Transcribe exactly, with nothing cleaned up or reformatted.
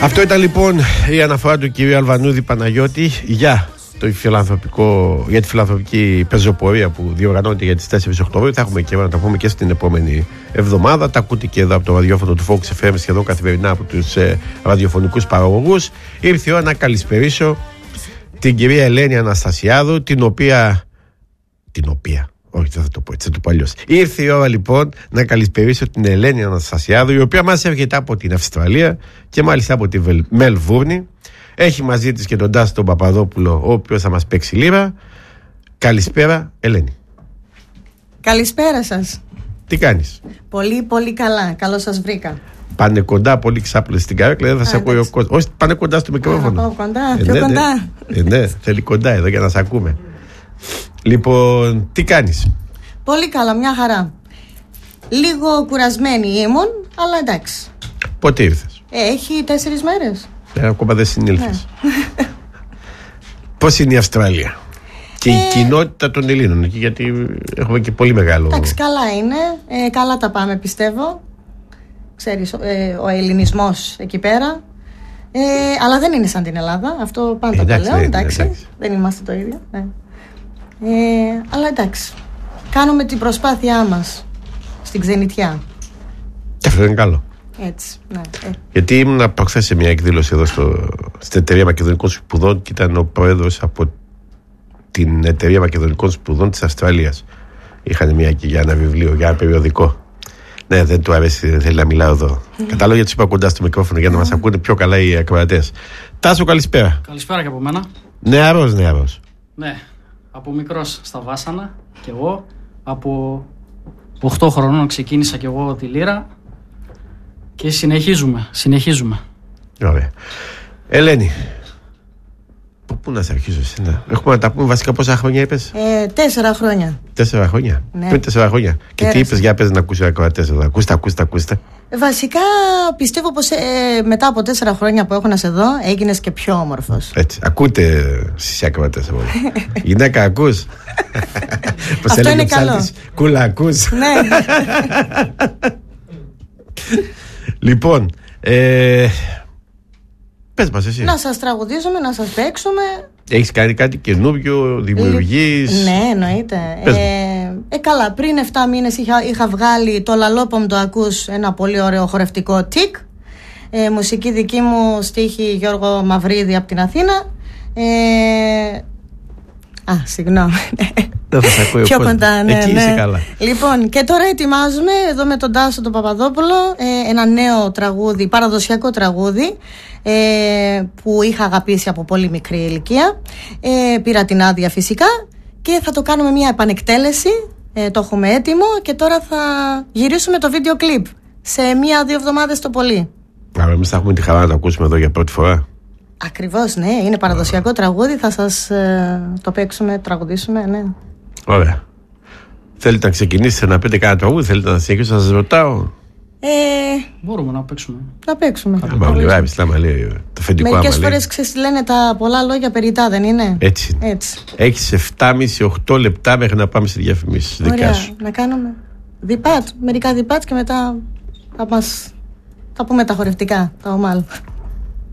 Αυτό ήταν λοιπόν η αναφορά του κυρίου Αλβανούδη Παναγιώτη για, το φιλανθρωπικό, για τη φιλανθρωπική πεζοπορία που διοργανώνεται για τις τέσσερις Οκτωβρίου. Θα έχουμε καιρό να τα πούμε και στην επόμενη εβδομάδα. Τα ακούτε και εδώ από το ραδιόφωνο του Fox εφ εμ σχεδόν καθημερινά από τους ε, ραδιοφωνικούς παραγωγούς. Ήρθε η ώρα να καλησπερίσω την κυρία Ελένη Αναστασιάδου, την οποία. Την οποία. Όχι, δεν θα το πω έτσι, θα το πω αλλιώς. Ήρθε η ώρα λοιπόν να καλησπερίσω την Ελένη Αναστασιάδου, η οποία μας έρχεται από την Αυστραλία και μάλιστα από τη Μελβούρνη. Έχει μαζί της και τον Τάσο τον Παπαδόπουλο, ο οποίος θα μας παίξει λίρα. Καλησπέρα, Ελένη. Καλησπέρα σας. Τι κάνεις? Πολύ, πολύ καλά. Καλώς σας βρήκα. Πάνε κοντά, πολύ ξάπλες στην καρέκλα, δεν θα σε ακούει ο κόσμος. Όχι, πάνε κοντά στο μικρόφωνο. Πάω κοντά, ε, πιο ναι, κοντά. Ναι. Ε, ναι, θέλει κοντά εδώ για να σε ακούμε. Λοιπόν, τι κάνεις? Πολύ καλά, μια χαρά. Λίγο κουρασμένη ήμουν, αλλά εντάξει. Πότε ήρθες? Ε, έχει τέσσερις μέρες. Ε, ακόμα δεν συνήλθες. Ναι. Πώς είναι η Αυστραλία και η ε... κοινότητα των Ελλήνων εκεί, γιατί έχουμε και πολύ μεγάλο. Εντάξει, καλά είναι. Ε, καλά τα πάμε, πιστεύω. Ξέρεις, ε, ο ελληνισμός εκεί πέρα. Ε, αλλά δεν είναι σαν την Ελλάδα. Αυτό πάντα ε, εντάξει, το λέω. Εντάξει, εντάξει. Δεν είμαστε το ίδιο. Ναι. Ε, αλλά εντάξει. Κάνουμε την προσπάθειά μας στην ξενιτιά. Και αυτό είναι καλό. Έτσι, ναι. Ε. Γιατί ήμουν προχθές σε μια εκδήλωση εδώ στο, στην Εταιρεία Μακεδονικών Σπουδών και ήταν ο πρόεδρος από την Εταιρεία Μακεδονικών Σπουδών της Αυστραλίας. Είχαν μια και για ένα βιβλίο, για ένα περιοδικό. Ναι, δεν του αρέσει, δεν θέλει να μιλάω εδώ. Mm. Κατάλαβα γιατί του είπα κοντά στο μικρόφωνο για να mm. μας ακούνε πιο καλά οι ακροατές. Τάσο, καλησπέρα. Καλησπέρα και από μένα. Νεαρός, νεαρός. Ναι, από μικρός στα Βάσανα και εγώ. Από οκτώ χρονών ξεκίνησα και εγώ τη λύρα και συνεχίζουμε, συνεχίζουμε. Ωραία. Ελένη, πού να σε αρχίσω εσένα? Έχουμε να τα πούμε βασικά πόσα χρόνια είπες? Ε, τέσσερα χρόνια. Τέσσερα χρόνια. Ναι. Πριν τέσσερα χρόνια. Και τι είπες για πες να ακούσει ο ακροατές εδώ? Ακούστε, ακούστε, ακούστε. Βασικά πιστεύω πως ε, μετά από τέσσερα χρόνια που έχω να σε δω έγινες και πιο όμορφος. Έτσι, ακούτε στις ακροατές εδώ. Γυναίκα ακούς? Αυτό είναι καλό. Κούλα ακούς? Ναι. Λοιπόν, ε, πες μας εσύ. Να σας τραγουδήσουμε, να σας παίξουμε. Έχεις κάνει κάτι καινούριο, δημιουργείς? Ναι, εννοείται. Ε, ε, καλά, πριν εφτά μήνες είχα, είχα βγάλει το Λαλόπομ το ακούς, ένα πολύ ωραίο χορευτικό τικ. Ε, μουσική δική μου, στίχη Γιώργο Μαυρίδη από την Αθήνα. Ε, α, συγγνώμη. Δεν θα σε ακούει ο πιο κόσμος. κοντά, ναι, εκεί ναι. είσαι καλά. Λοιπόν, και τώρα ετοιμάζουμε εδώ με τον Τάσο τον Παπαδόπουλο ε, ένα νέο τραγούδι, παραδοσιακό τραγούδι ε, που είχα αγαπήσει από πολύ μικρή ηλικία. Ε, πήρα την άδεια φυσικά και θα το κάνουμε μια επανεκτέλεση. Ε, το έχουμε έτοιμο και τώρα θα γυρίσουμε το βίντεο κλιπ σε μία-δύο εβδομάδες το πολύ. Άρα εμείς θα έχουμε τη χαρά να το ακούσουμε εδώ για πρώτη φορά. Ακριβώς, ναι, είναι παραδοσιακό τραγούδι. Θα σας ε, το παίξουμε, τραγουδήσουμε, ναι. Ωραία. Θέλετε να ξεκινήσετε να πείτε κάνα τραγούδι? Θέλετε να συνεχίσω να σας ρωτάω? Ε, Μπορούμε να παίξουμε. Να παίξουμε. Το φεντικό. Μερικές φορές λένε τα πολλά λόγια περιτά, δεν είναι? Έτσι. Έτσι. Έχεις επτά και μισό με οκτώ λεπτά μέχρι να πάμε σε διαφημίσεις. Ωραία, να κάνουμε διπάτ, μερικά διπάτ και μετά θα, μας, θα πούμε τα χορευτικά, τα ομάλ.